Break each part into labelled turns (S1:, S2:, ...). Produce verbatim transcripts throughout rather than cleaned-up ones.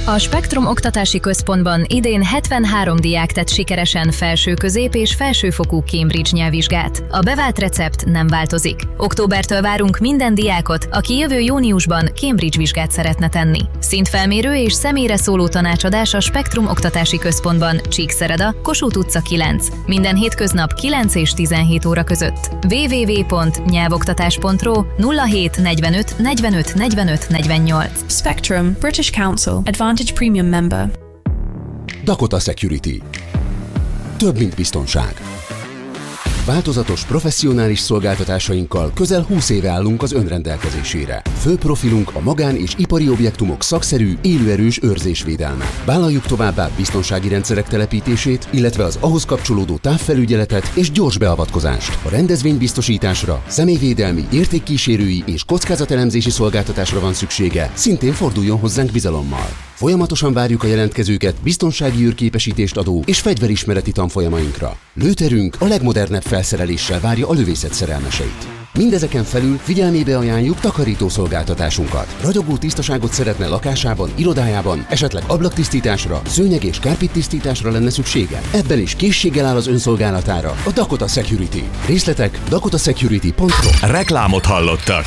S1: A Spektrum Oktatási Központban idén hetvenhárom diák tett sikeresen felső, közép és felsőfokú Cambridge nyelvvizsgát. A bevált recept nem változik. Októbertől várunk minden diákot, aki jövő júniusban Cambridge vizsgát szeretne tenni. Szintfelmérő és személyre szóló tanácsadás a Spektrum Oktatási Központban, Csíkszereda, Kossuth utca kilenc. Minden hétköznap kilenc és tizenhét óra között. double-u double-u double-u pont nyelvoktatás pont ro nulla hét negyvenöt negyvenöt negyvenöt negyvennyolc.
S2: Spectrum, British Council, Advantage Premium Member.
S3: Dakota Security. Több, mint biztonság. Változatos, professzionális szolgáltatásainkkal közel húsz éve állunk az önrendelkezésére. Fő profilunk a magán- és ipari objektumok szakszerű, élőerős őrzésvédelme. Vállaljuk továbbá biztonsági rendszerek telepítését, illetve az ahhoz kapcsolódó távfelügyeletet és gyors beavatkozást. A rendezvénybiztosításra, személyvédelmi, értékkísérői és kockázatelemzési szolgáltatásra van szüksége, szintén forduljon hozzánk bizalommal. Folyamatosan várjuk a jelentkezőket biztonsági űrképesítést adó és fegyverismereti tanfolyamainkra. Lőterünk a legmodernebb felszereléssel várja a lövészet szerelmeseit. Mindezeken felül figyelmébe ajánljuk takarító szolgáltatásunkat. Ragyogó tisztaságot szeretne lakásában, irodájában, esetleg ablaktisztításra, szőnyeg- és kárpittisztításra lenne szüksége? Ebben is készséggel áll az önszolgálatára a Dakota Security. Részletek dakota security pont ro.
S4: Reklámot hallottak.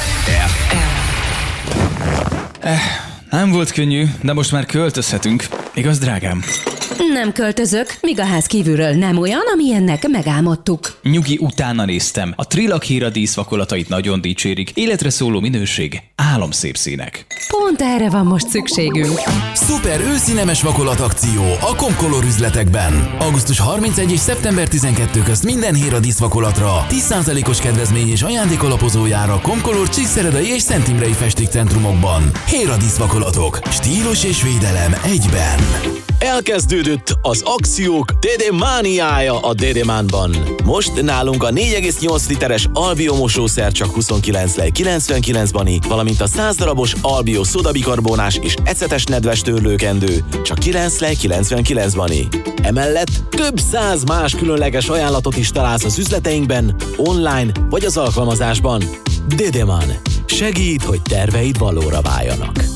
S5: Eh, nem volt könnyű, de most már költözhetünk. Igaz, drágám?
S6: Nem költözök, míg a ház kívülről nem olyan, amilyennek megálmodtuk.
S5: Nyugi, utána néztem. A Trilak Híra díszvakolatait nagyon dicsérik. Életre szóló minőség, álomszép színek.
S6: Pont erre van most szükségünk.
S7: Szuper őszi nemes vakolat akció a Comcolor üzletekben. augusztus harmincegyedike és szeptember tizenkettedike közt minden Híra díszvakolatra tíz százalékos kedvezmény és ajándékalapozójára Comcolor Csíkszeredai és Szentimrei festékcentrumokban. Híra díszvakolatok. Stílus és védelem egyben.
S8: Elkezdődött az akciók Dédémániája a Dédémánban. Most nálunk a négy egész nyolc literes Albio mosószer csak huszonkilenc lej kilencvenkilenc bani, valamint a száz darabos Albio szodabikarbonás és ecetes nedves törlőkendő csak kilenc lej kilencvenkilenc bani. Emellett több száz más különleges ajánlatot is találsz az üzleteinkben, online vagy az alkalmazásban. Dédémán. Segít, hogy terveid valóra váljanak.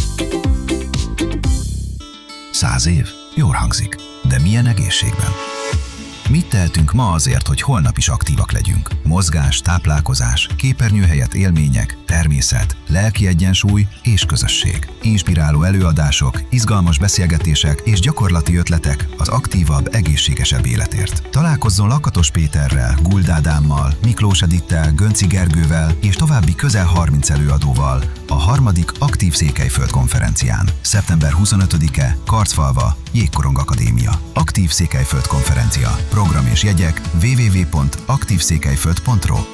S9: Száz év? Jól hangzik. De milyen egészségben? Mit tehetünk ma azért, hogy holnap is aktívak legyünk? Mozgás, táplálkozás, képernyő helyett élmények, természet, lelki egyensúly és közösség. Inspiráló előadások, izgalmas beszélgetések és gyakorlati ötletek az aktívabb, egészségesebb életért. Találkozzon Lakatos Péterrel, Guld Ádámmal, Miklós Edittel, Gönci Gergővel és további közel harminc előadóval a harmadik Aktív Székelyföld konferencián. szeptember huszonötödike, Karcfalva, Jégkorong Akadémia. Aktív Székelyföld konferencia. Program és jegyek double-u double-u double-u pont aktív székelyföld pont ro.